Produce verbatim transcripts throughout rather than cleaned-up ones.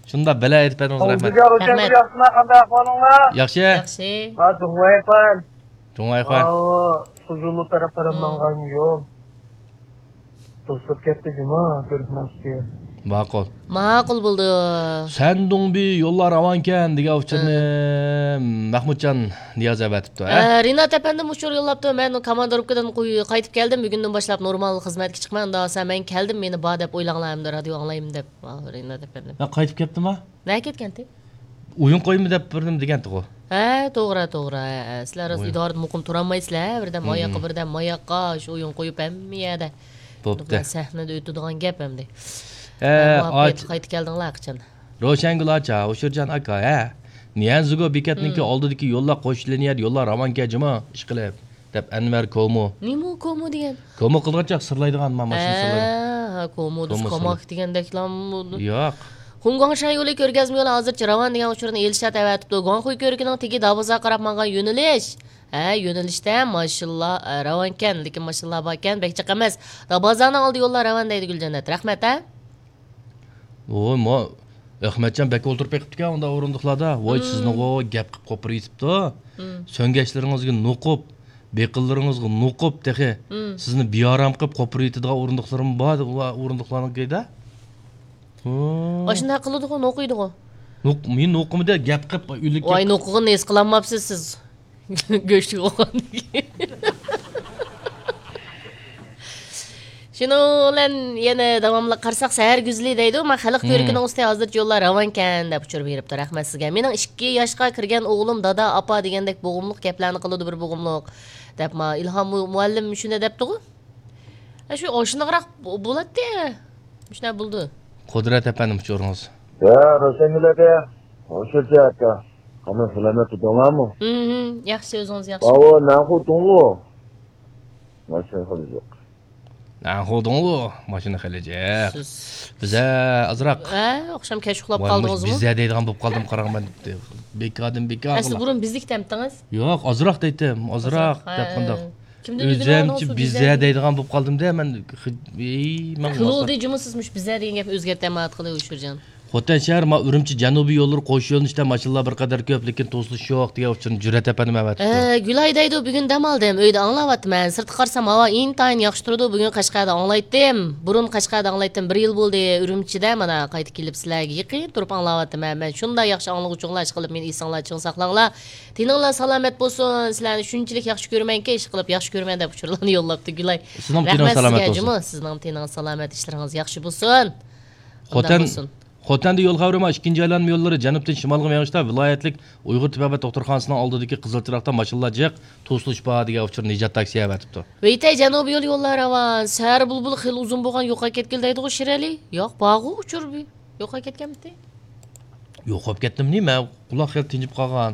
Shunda bela aytib berdingiz, rahmat. Rahmat. Yaxshimi, qanday ahvolinglar? Yaxshi. Yaxshi. Ha, Jo'ng'ayxon. Jo'ng'ayxon. Ha, Suzulu tarafdan mangan yo'l. To'sib ketdi juma, ko'rishmasdi. Ma'qul. Ma'qul bo'ldi. Sandungbi yo'llar avankan degan uchurni Mahmudjon Niyoz aytibdi. Rinat apandi mushur yo'llabdi. Men komandirovkadan qaytib keldim. Bugundan boshlab normal xizmatga chiqman. Unda sen men keldim, meni ba deb o'ylanglarimda radio anglayim deb. Rinat apandi. Ha, qaytib kelibdimi? Na ketgandi? O'yin qo'yimi deb birdim deganti-ku. Ha, to'g'ri, to'g'ri. Sizlar idorada muqim turolmaysizlar. Birdan moyoqqa, birdan moyoqqa shu o'yin qo'yib hammiyada. Bo'pti. Sahnada o'tadigan gap hamda. Eh, qaytib keldinglar qachon? Ro'shangul acha, O'shirjon aka, ha. Niyanzigo bekatniki oldidagi yo'llar qo'shilanyapti, yo'llar romanka juma ish qilib deb Anvar Komo. Nima Komo degan? Komo qilgancha sirlaydigan mamashini sirlaydi. Ha, Komo dus komak degandeklam bo'ldi. Yo'q. Hungongshan yo'li ko'rgazma yo'li hozircha ravon degan uchurni Elshad aytibdi. Gonxuy ko'rikining tegi Daboza qarab mangan yo'nalish. Ha, yo'nalishda mashallah ravonkan, lekin mashallah bakan, bekchiq emas. Dabozaning oldi yo'llar ravon deydi Guljannat. Rahmat, ha? Voy, mo Ahmadjon bek o'ltirib ketibdi-ku unda o'rindiqlarda. Voy, sizni o gap qilib qo'pirayibdi. So'nggashlaringizga nuqib, beqillaringizga nuqib tehi. Sizni biyaram qilib qo'piraydigan o'rindiqlarim bor, o'rindiqlaringizda. Oshunda qiladi-ku, o'qiydi-ku. Nuq, men o'qimida gap qilib uylikka. Voy, nuqig'ini es qilanmabsiz siz. Go'sht o'qon. Shuni bilan yana davomli qarsak sahar guzli deydi. Men xalq ko'rikining usti hozir yo'llar ravankan deb uchirib beribdi. Rahmat sizga. Mening ikki yoshga kirgan o'g'lim dada, apa degandek bo'g'imliq gaplarni qiladi bir bo'g'imliq deb ma Ilhom muallim shunday debdi-ku. Shu oshunaqroq bo'ladi. Shunday bo'ldi. Qudrat apanim uchurimiz. Ya, Ro'shangul aka. O'shirjon aka. Qani salomat bo'lami? Mhm, yaxshi o'zingiz yaxshi. Avo, naxu to'ng'u. Mashina qilib. Nah, xodong'u, mashina qilajak. Biza azroq. Ha, oqshom kech uxlab qoldingizmi? Bizda deydigan bo'lib qoldim, qarangman debdi. Bekadim, bekam. Siz burun bizlik demdingiz? Yo'q, azroq deydim, azroq deb qandoq. O'zimchi bizda deydigan bo'lib qoldim-da, men ey, men Xiloldi jumsizmish bizda degan gap o'zgartirmat qilib O'shirjon. Xotan shahar ma Urumchi janubiy yo'llar qo'sh yo'linishda mashinalar bir qadar ko'p, lekin to'silish yo'q degan uchun Jur'at apanim avatdi. Ha, Gulay deydi, bugun dam oldim. Uyda anglayapman. Sirtqa qarsam havo intayin yaxshi turadi. Bugun Qashqarda anglaytdim. Burun Qashqarda anglaytdim. bir yil bo'ldi Urumchida mana qaytib kelib sizlarga yaqin turib anglayapman. Men shunday yaxshi anglovchilar ish qilib, meni esinglar ching saqlanglar. Tininglar salomat bo'lsin. Sizlarni shunchalik yaxshi ko'rmanki, ish qilib yaxshi ko'rman deb uchurlarni yo'llabdi Gulay. Sizning tiningiz salomat bo'lsin. Sizning tiningiz salomat, ishlaringiz yaxshi bo'lsin. Xotan Xotanda yo'l xavrima ikkinchi aylanma yo'llari janubdan shimolga mengishda viloyatlik Uyg'ur tibbiyot doktorxonasining oldidagi Qizilchiroqda mashinalar jiq to'silish bor degan uchur Nijat taksi avatibdi. Veytay janubiy yo'l yo'llari avan, sar bulbul xil uzun bo'lgan yo'qqa ketgil deydi-ku Shirali. Yo'q, bog'u uchurbi. Yo'qqa ketganmidi? Yo'qib ketdim nima? Quloq xil tinjib qolgan.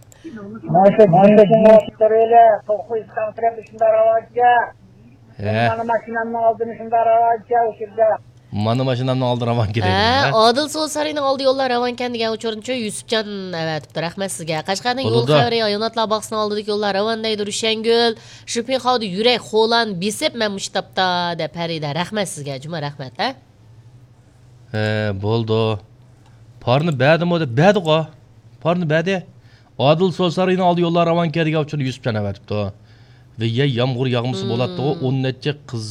Mana mana jinoyatlarga to'qqiz kontrakt shunda ravojiga. Mana mashinamni oldini shunda ravojiga o'shirda. Mana mashinamni oldi ravan kerak. Ha, Odil So'sarining oldi yo'llar ravankan degan uchuruncha Yusufjon avatibdi. Rahmat sizga. Qashqarning yo'l xavri ayonatlar bog'sining oldidagi yo'llar ravan deydi Rushangul. Shupin xodi yurak xo'lan bisib men mushtapta deb Farida. Rahmat sizga. Juma rahmat, ha? He, bo'ldi. Parni ba'dimi deb ba'di-qo. Parni ba'di. Odil So'sarining oldi yo'llar ravankan degan uchur Yusufjon avatibdi. Va ya yomg'ir yog'misi bo'ladi-ku, o'n necha qiz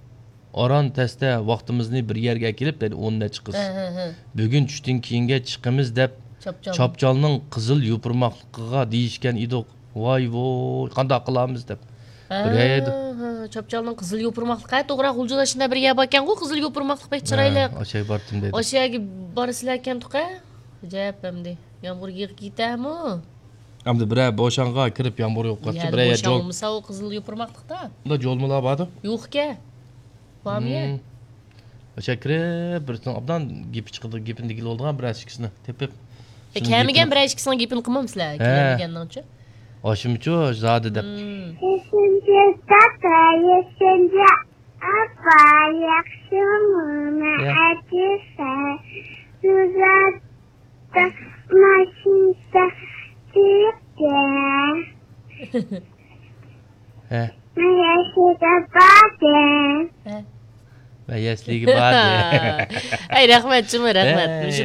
Oran testa vaqtimizni bir yerga kelib dedi o'n necha qiz. Bugun tushdan keyinga chiqimiz deb Chopcholning qizil yupurmoqligiga deyishgan edik. Voy voy, qanday qilamiz deb. Biraydi. Chopcholning qizil yupurmoqligiga to'g'ri g'uljulashida bir yer ekan-ku, qizil yupurmoqlik pek chiroyli. O'sha bordim dedi. O'shaga borisizlar ekan tuqa. Ajab hamdi. Yomg'ir yig'ib ketami? Hamda bir bo'shonga kirib yomg'ir yo'qotdi, bir yer jo'l. Bo'shonmasa u qizil yupurmoqlikda. Unda jo'lmilar bordi? Yo'q-ka. Pamiye. O'sha kirib bir obdan gip chiqdi, gipindagi oldigan bir ikisini tepib. E kamigan bir ikisini gipini qilmamsizlar, kamigandan-chi. Oshimchi zodi deb. Yesinja tata, yesinja apa, yaxshimi aytsa, yuzada mashinda chiqdi. He. Mayasliga bade. Mayasliga bade. Ay rahmat, Juma rahmat.